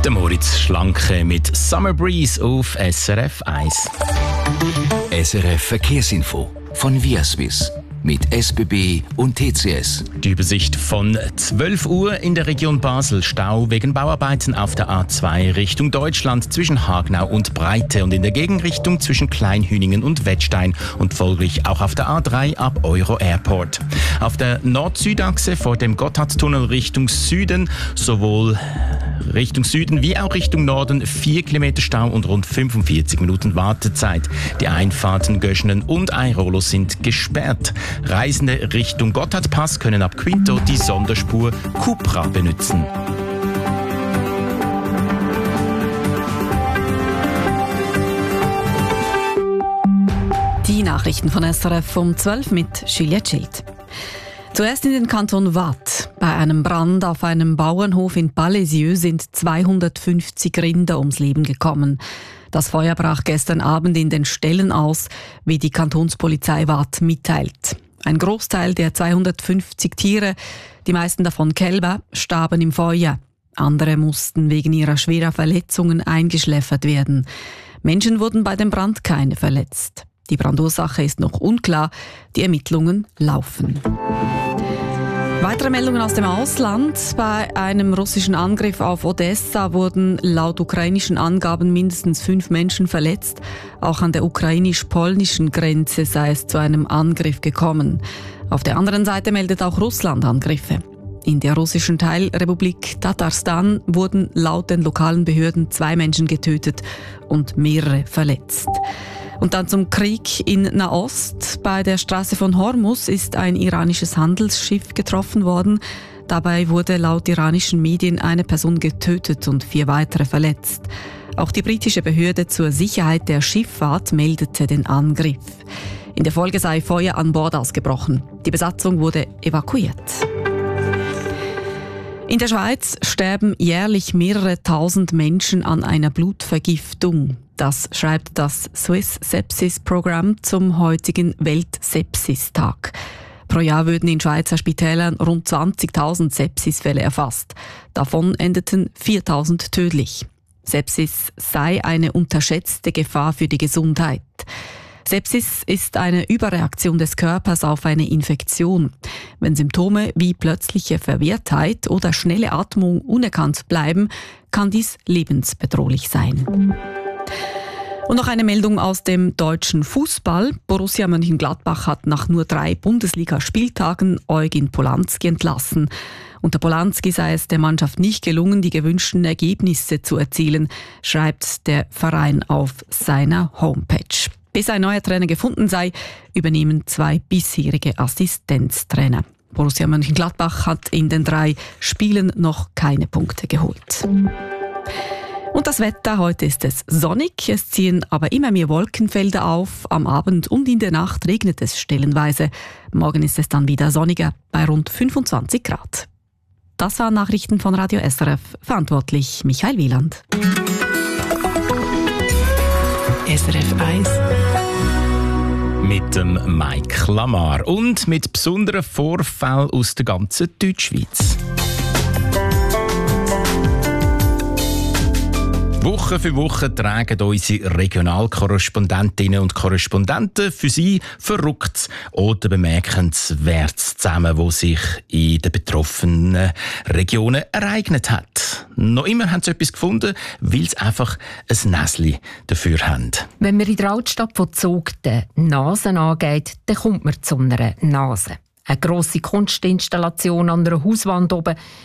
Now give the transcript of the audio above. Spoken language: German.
Der Moritz Schlanke mit Summer Breeze auf SRF 1. SRF Verkehrsinfo von Viaswiss mit SBB und TCS. Die Übersicht von 12 Uhr in der Region Basel. Stau wegen Bauarbeiten auf der A2 Richtung Deutschland zwischen Hagenau und Breite und in der Gegenrichtung zwischen Kleinhüningen und Wettstein und folglich auch auf der A3 ab Euro Airport. Auf der Nord-Süd-Achse vor dem Gotthardtunnel Richtung Süden, sowohl Richtung Süden wie auch Richtung Norden 4 Kilometer Stau und rund 45 Minuten Wartezeit. Die Einfahrten Göschenen und Airolo sind gesperrt. Reisende Richtung Gotthardpass können ab Quinto die Sonderspur Cupra benutzen. Die Nachrichten von SRF um 12 mit Juliette Schild. Zuerst in den Kanton Waadt. Bei einem Brand auf einem Bauernhof in Palaisieux sind 250 Rinder ums Leben gekommen. Das Feuer brach gestern Abend in den Ställen aus, wie die Kantonspolizei Waadt mitteilt. Ein Großteil der 250 Tiere, die meisten davon Kälber, starben im Feuer. Andere mussten wegen ihrer schwerer Verletzungen eingeschläfert werden. Menschen wurden bei dem Brand keine verletzt. Die Brandursache ist noch unklar, die Ermittlungen laufen. Weitere Meldungen aus dem Ausland. Bei einem russischen Angriff auf Odessa wurden laut ukrainischen Angaben mindestens 5 Menschen verletzt. Auch an der ukrainisch-polnischen Grenze sei es zu einem Angriff gekommen. Auf der anderen Seite meldet auch Russland Angriffe. In der russischen Teilrepublik Tatarstan wurden laut den lokalen Behörden 2 Menschen getötet und mehrere verletzt. Und dann zum Krieg in Nahost. Bei der Straße von Hormuz ist ein iranisches Handelsschiff getroffen worden. Dabei wurde laut iranischen Medien eine Person getötet und 4 weitere verletzt. Auch die britische Behörde zur Sicherheit der Schifffahrt meldete den Angriff. In der Folge sei Feuer an Bord ausgebrochen. Die Besatzung wurde evakuiert. In der Schweiz sterben jährlich mehrere tausend Menschen an einer Blutvergiftung. Das schreibt das Swiss Sepsis Program zum heutigen Weltsepsistag. Pro Jahr würden in Schweizer Spitälern rund 20.000 Sepsisfälle erfasst. Davon endeten 4.000 tödlich. Sepsis sei eine unterschätzte Gefahr für die Gesundheit. Sepsis ist eine Überreaktion des Körpers auf eine Infektion. Wenn Symptome wie plötzliche Verwirrtheit oder schnelle Atmung unerkannt bleiben, kann dies lebensbedrohlich sein. Und noch eine Meldung aus dem deutschen Fußball. Borussia Mönchengladbach hat nach nur 3 Bundesligaspieltagen Eugen Polanski entlassen. Unter Polanski sei es der Mannschaft nicht gelungen, die gewünschten Ergebnisse zu erzielen, schreibt der Verein auf seiner Homepage. Bis ein neuer Trainer gefunden sei, übernehmen 2 bisherige Assistenztrainer. Borussia Mönchengladbach hat in den 3 Spielen noch keine Punkte geholt. Und das Wetter, heute ist es sonnig, es ziehen aber immer mehr Wolkenfelder auf. Am Abend und in der Nacht regnet es stellenweise. Morgen ist es dann wieder sonniger bei rund 25 Grad. Das waren Nachrichten von Radio SRF, verantwortlich Michael Wieland. SRF 1 mit dem Mike Lamar und mit besonderen Vorfällen aus der ganzen Deutschschweiz. Woche für Woche tragen unsere Regionalkorrespondentinnen und Korrespondenten für sie Verrücktes oder Bemerkenswertes zusammen, was sich in den betroffenen Regionen ereignet hat. Noch immer haben sie etwas gefunden, weil sie einfach ein Näschen dafür haben. Wenn man in der Altstadt von Zug die Nasen angeht, dann kommt man zu einer Nase. Eine grosse Kunstinstallation an einer Hauswand oben